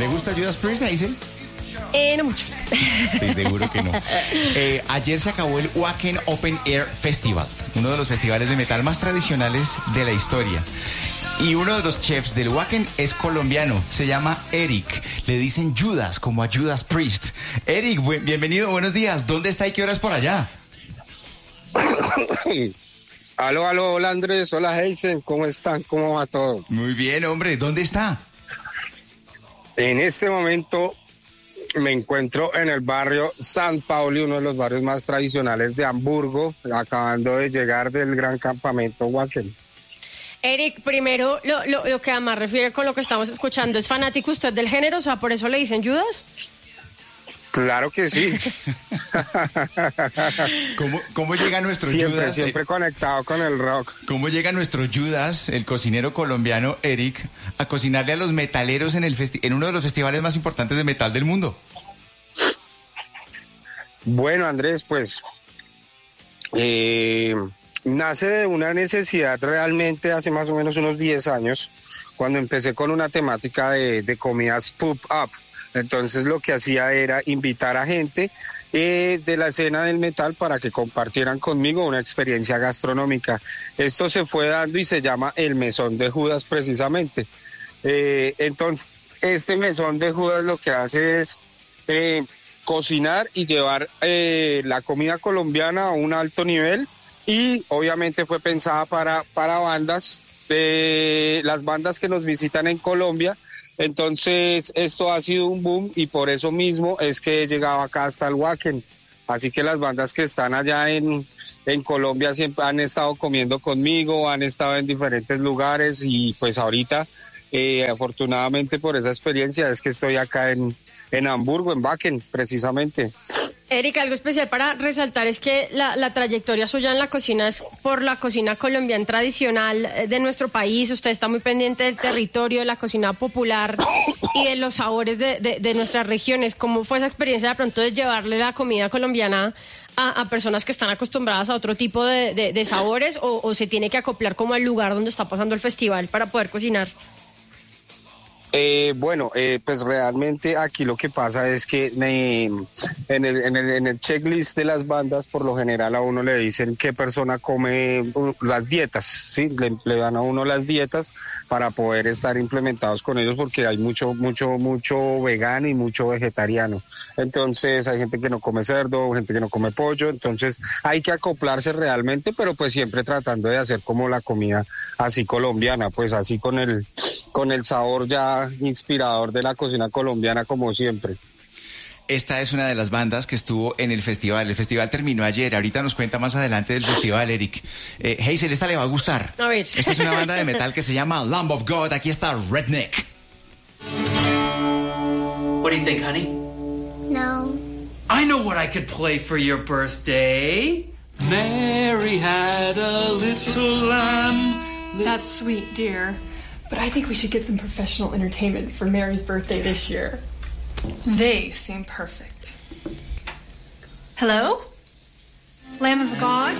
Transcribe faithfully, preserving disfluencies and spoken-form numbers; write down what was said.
¿Le gusta Judas Priest, Hazel? Eh, no mucho. Estoy seguro que no. Eh, ayer se acabó el Wacken Open Air Festival, uno de los festivales de metal más tradicionales de la historia. Y uno de los chefs del Wacken es colombiano, se llama Eric. Le dicen Judas, como a Judas Priest. Eric, bu- bienvenido, buenos días. ¿Dónde está y qué hora es por allá? Aló, aló, hola Andrés, hola Heisen, ¿cómo están? ¿Cómo va todo? Muy bien, hombre, ¿dónde está? En este momento me encuentro en el barrio San Pauli, uno de los barrios más tradicionales de Hamburgo, acabando de llegar del gran campamento Wacken. Eric, primero, lo, lo, lo que además refiere con lo que estamos escuchando, ¿es fanático usted del género? O sea, ¿por eso le dicen Judas? Claro que sí. ¿Cómo, cómo llega nuestro siempre, Judas? Siempre eh, conectado con el rock. ¿Cómo llega nuestro Judas, el cocinero colombiano Eric, a cocinarle a los metaleros en, el festi- en uno de los festivales más importantes de metal del mundo? Bueno, Andrés, pues eh, nace de una necesidad realmente hace más o menos unos diez años, cuando empecé con una temática de, de comidas pop-up. Entonces lo que hacía era invitar a gente eh, de la escena del metal para que compartieran conmigo una experiencia gastronómica. Esto se fue dando y se llama el Mesón de Judas precisamente. Eh, entonces, este Mesón de Judas lo que hace es eh, cocinar y llevar eh, la comida colombiana a un alto nivel, y obviamente fue pensada para, para bandas, de las bandas que nos visitan en Colombia. Entonces esto ha sido un boom y por eso mismo es que he llegado acá hasta el Wacken. Así que las bandas que están allá en, en Colombia siempre han estado comiendo conmigo, han estado en diferentes lugares, y pues ahorita eh, afortunadamente por esa experiencia es que estoy acá en, en Hamburgo, en Wacken precisamente. Eric, algo especial para resaltar es que la, la trayectoria suya en la cocina es por la cocina colombiana tradicional de nuestro país. Usted está muy pendiente del territorio, de la cocina popular y de los sabores de, de, de nuestras regiones. ¿Cómo fue esa experiencia de pronto de llevarle la comida colombiana a, a personas que están acostumbradas a otro tipo de, de, de sabores, o, o se tiene que acoplar como al lugar donde está pasando el festival para poder cocinar? Eh, bueno, eh, pues realmente aquí lo que pasa es que eh, en, el, en, el, en el checklist de las bandas, por lo general a uno le dicen qué persona come uh, las dietas, ¿sí? Le, le dan a uno las dietas para poder estar implementados con ellos, porque hay mucho, mucho, mucho vegano y mucho vegetariano. Entonces hay gente que no come cerdo, gente que no come pollo, entonces hay que acoplarse realmente, pero pues siempre tratando de hacer como la comida así colombiana, pues así con el, con el sabor ya inspirador de la cocina colombiana, como siempre. Esta es una de las bandas que estuvo en el festival. El festival terminó ayer. Ahorita nos cuenta más adelante del festival, Eric. Eh, Hazel, esta le va a gustar. A ver. Esta es una banda de metal que se llama Lamb of God. Aquí está Redneck. What do you think, honey? No. I know what I could play for your birthday. Mary had a little lamb. That's sweet, dear. But I think we should get some professional entertainment for Mary's birthday this year. They seem perfect. Hello? Lamb of God?